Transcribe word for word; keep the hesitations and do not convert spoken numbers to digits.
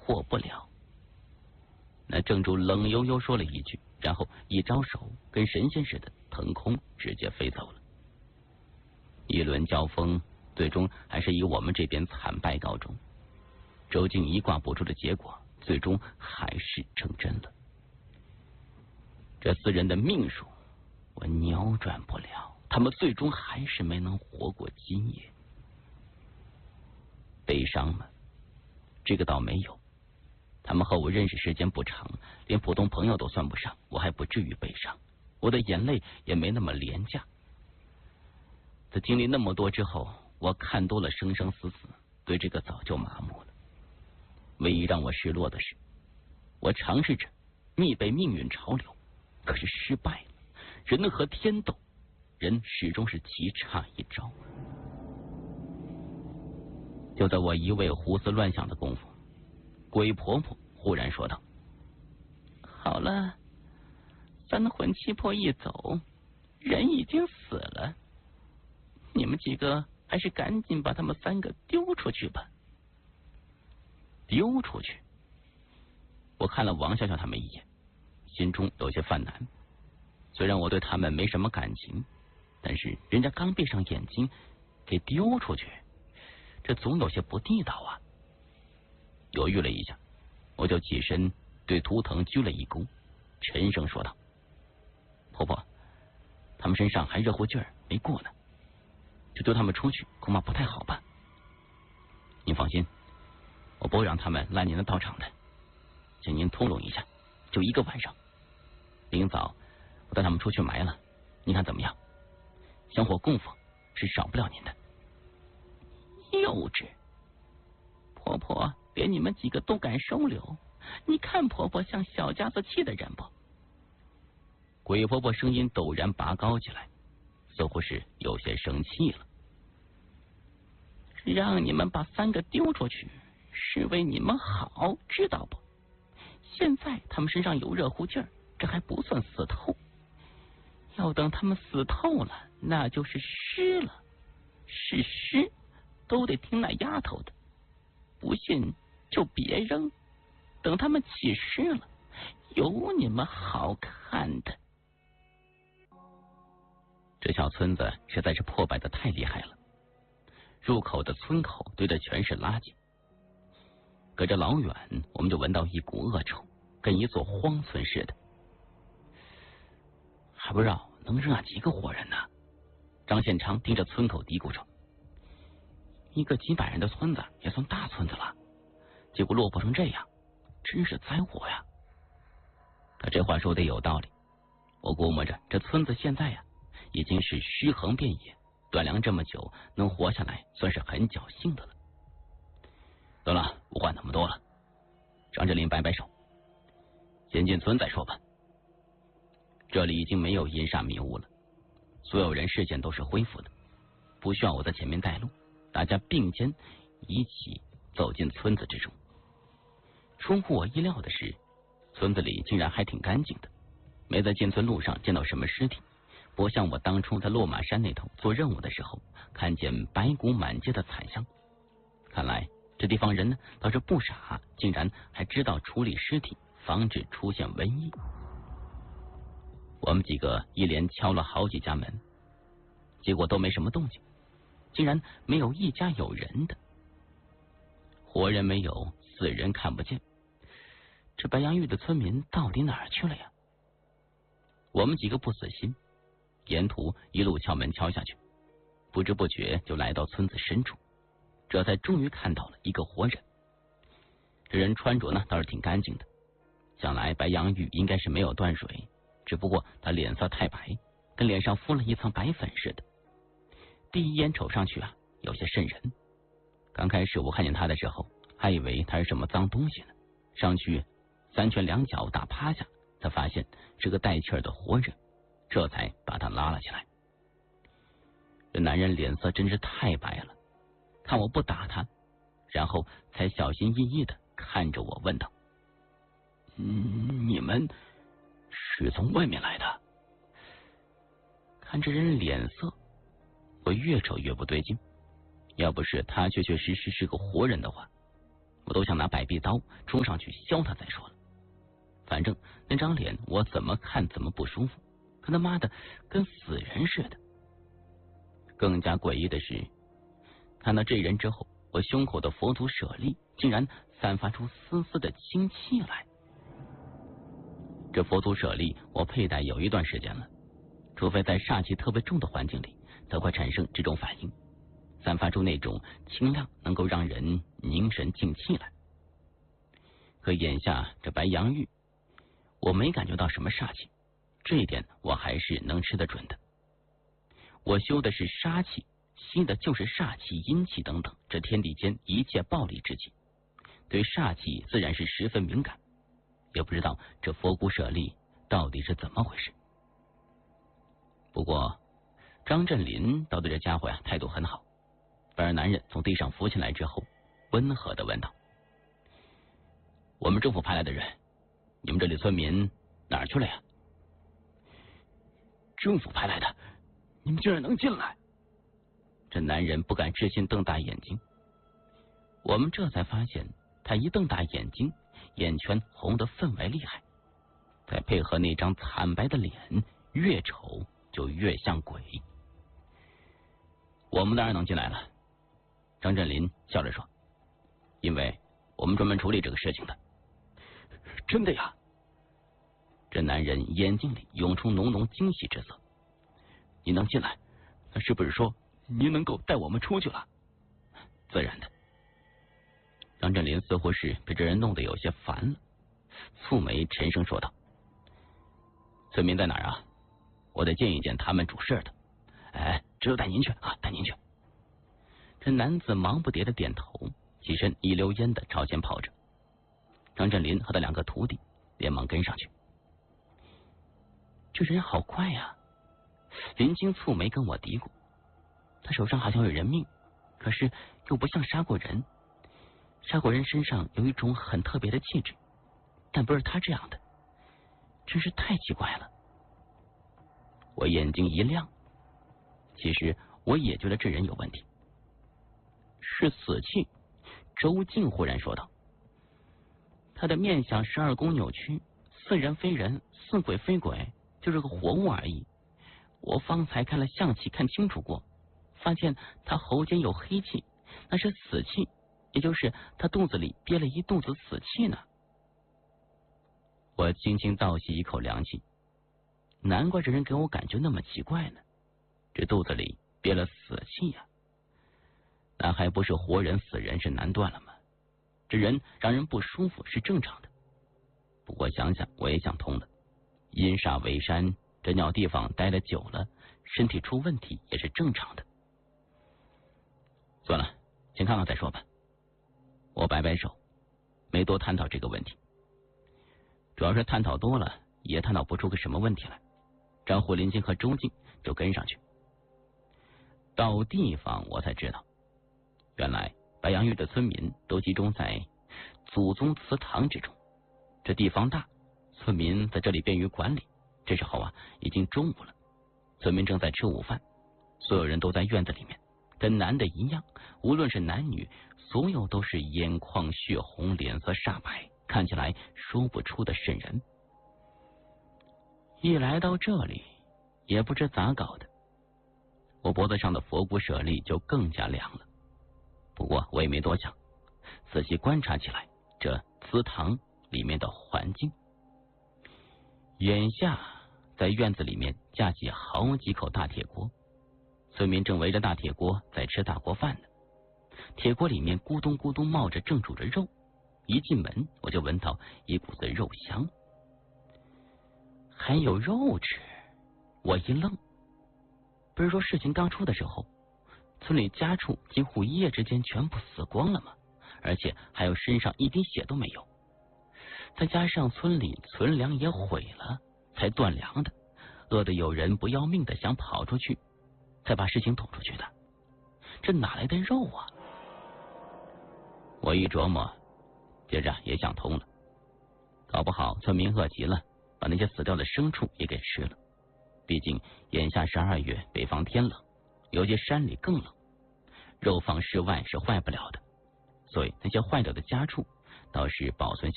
活不了。那正主冷悠悠说了一句，然后一招手，跟神仙似的腾空直接飞走了。一轮交锋，最终还是以我们这边惨败告终。周静一卦卜出的结果，最终还是成真了。这四人的命数，我扭转不了，他们最终还是没能活过今夜。悲伤吗？这个倒没有。他们和我认识时间不长，连普通朋友都算不上，我还不至于悲伤。我的眼泪也没那么廉价。在经历那么多之后，我看多了生生死死，对这个早就麻木了。唯一让我失落的是，我尝试着逆背命运潮流，可是失败了。人和天斗，人始终是棋差一招。就在我一味胡思乱想的功夫，鬼婆婆忽然说道：好了，三魂七魄一走，人已经死了，你们几个还是赶紧把他们三个丢出去吧。丢出去？我看了王笑笑他们一眼，心中有些犯难。虽然我对他们没什么感情，但是人家刚闭上眼睛给丢出去，这总有些不地道啊。犹豫了一下，我就起身对图腾鞠了一躬，沉声说道：婆婆，他们身上还热乎劲儿没过呢，就丢他们出去恐怕不太好吧。您放心，我不会让他们赖您的道场的，请您通融一下，就一个晚上，明早我带他们出去埋了，您看怎么样？香火供奉是少不了您的。幼稚！婆婆连你们几个都敢收留，你看婆婆像小家子气的人不？鬼婆婆声音陡然拔高起来，似乎是有些生气了。让你们把三个丢出去是为你们好，知道不？现在他们身上有热乎劲儿，这还不算死透，要等他们死透了，那就是尸了。是尸都得听那丫头的，不信就别扔，等他们起尸了，有你们好看的。这小村子实在是破败的太厉害了，入口的村口堆的全是垃圾，隔着老远我们就闻到一股恶臭，跟一座荒村似的。还不知道能扔下几个活人呢？张献昌盯着村口嘀咕说：一个几百人的村子也算大村子了，结果落魄成这样，真是灾祸呀。他这话说的有道理，我估摸着这村子现在呀已经是尸横遍野，断粮这么久能活下来算是很侥幸的了。得了，不管那么多了。张志林摆摆手，先进村再说吧。这里已经没有阴煞迷雾了，所有人视线都是恢复的，不需要我在前面带路，大家并肩一起走进村子之中。出乎我意料的是，村子里竟然还挺干净的，没在进村路上见到什么尸体，不像我当初在落马山那头做任务的时候看见白骨满街的惨象。看来这地方人呢倒是不傻，竟然还知道处理尸体，防止出现瘟疫。我们几个一连敲了好几家门，结果都没什么动静，竟然没有一家有人的。活人没有，死人看不见，这白杨峪的村民到底哪儿去了呀？我们几个不死心，沿途一路敲门敲下去，不知不觉就来到村子深处，这才终于看到了一个活人。这人穿着呢倒是挺干净的，想来白杨峪应该是没有断水，只不过他脸色太白，跟脸上敷了一层白粉似的。第一眼瞅上去啊，有些瘆人。刚开始我看见他的时候，还以为他是什么脏东西呢，上去三拳两脚打趴下，才发现是个带气儿的活人，这才把他拉了起来。这男人脸色真是太白了，看我不打他，然后才小心翼翼的看着我问道：嗯，你们是从外面来的？看这人脸色，我越瞅越不对劲，要不是他确确实实是个活人的话， 我都想拿百臂刀冲上去削他再说了。反正那张脸我怎么看怎么不舒服，可他妈的跟死人似的。更加诡异的是，看到这人之后，我胸口的佛祖舍利竟然散发出丝丝的清气来。这佛祖舍利我佩戴有一段时间了，除非在煞气特别重的环境里才会产生这种反应，散发出那种清亮，能够让人凝神静气来。可眼下这白杨玉，我没感觉到什么煞气，这一点我还是能吃得准的。我修的是杀气，吸的就是煞气、阴气等等，这天地间一切暴戾之气，对煞气自然是十分敏感。也不知道这佛骨舍利到底是怎么回事。不过张振林倒对这家伙呀态度很好，把这男人从地上扶起来之后，温和的问道：“我们政府派来的人，你们这里村民哪儿去了呀？”“政府派来的，你们竟然能进来？”这男人不敢置信，瞪大眼睛。我们这才发现，他一瞪大眼睛，眼圈红得分外厉害，再配合那张惨白的脸，越丑就越像鬼。“我们当然能进来了。”张振林笑着说，“因为我们专门处理这个事情的。”“真的呀？”这男人眼睛里涌出浓浓惊喜之色。“你能进来，那是不是说您能够带我们出去了？”“自然的。”张振林似乎是被这人弄得有些烦了，蹙眉沉声说道：“村民在哪儿啊？我得见一见他们主事的。”“哎，这就带您去啊，带您去。”这男子忙不迭的点头，起身一溜烟的朝前跑着。张振林和他两个徒弟连忙跟上去。“这人好快呀！”林青蹙眉跟我嘀咕，他手上好像有人命，可是又不像杀过人。杀过人身上有一种很特别的气质，但不是他这样的，真是太奇怪了。我眼睛一亮，其实我也觉得这人有问题。“是死气。”周静忽然说道，“他的面相十二宫扭曲，似人非人，似鬼非鬼，就是个活物而已。我方才看了象气看清楚过，发现他喉间有黑气，那是死气，也就是他肚子里憋了一肚子死气呢。”我轻轻倒吸一口凉气，难怪这人给我感觉那么奇怪呢，这肚子里憋了死气呀、啊，那还不是活人死人是难断了吗？这人让人不舒服是正常的。不过想想我也想通了，阴煞为山，这鸟地方待了久了，身体出问题也是正常的。算了，先看看再说吧。我摆摆手，没多探讨这个问题。主要是探讨多了，也探讨不出个什么问题来。张虎、林青和周静就跟上去。到地方我才知道，原来白杨峪的村民都集中在祖宗祠堂之中。这地方大，村民在这里便于管理。这时候啊，已经中午了，村民正在吃午饭，所有人都在院子里面，跟男的一样，无论是男女，所有都是眼眶血红，脸色煞白，看起来说不出的瘆人。一来到这里，也不知咋搞的，我脖子上的佛骨舍利就更加凉了。不过我也没多想，仔细观察起来这祠堂里面的环境。眼下在院子里面架起好几口大铁锅，村民正围着大铁锅在吃大锅饭呢。铁锅里面咕咚咕咚冒着正煮着肉，一进门我就闻到一股子肉香。还有肉吃，我一愣。不是说事情刚出的时候，村里家畜几乎一夜之间全部死光了吗？而且还有身上一滴血都没有。再加上村里存粮也毁了，才断粮的，饿得有人不要命的想跑出去，才把事情捅出去的。这哪来的肉啊？我一琢磨，接着也想通了，搞不好村民饿极了，把那些死掉的牲畜也给吃了。毕竟眼下是二月，北方天冷，有些山里更冷，肉放室外是坏不了的， 所以那些坏掉的家畜倒是保存下